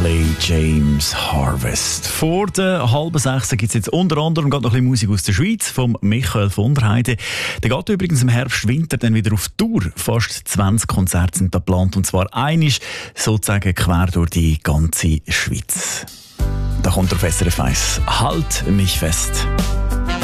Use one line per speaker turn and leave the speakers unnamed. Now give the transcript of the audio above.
Clay James Harvest. Vor der 5:30 gibt es jetzt unter anderem gerade noch ein bisschen Musik aus der Schweiz von Michael von der Heide. Der geht übrigens im Herbst, Winter dann wieder auf Tour. Fast 20 Konzerte sind da geplant, und zwar einmal sozusagen quer durch die ganze Schweiz. Da kommt auf SRF 1. Halt mich fest.